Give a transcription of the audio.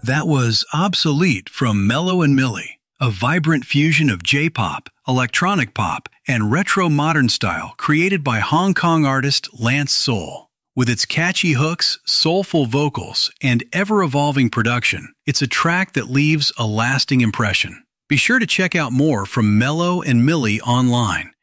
That was Obsolete from Mellow and Millie, a vibrant fusion of J-pop, electronic pop, and retro modern style created by Hong Kong artist Lance Soul. With its catchy hooks, soulful vocals, and ever-evolving production, it's a track that leaves a lasting impression. Be sure to check out more from Mellow and Millie online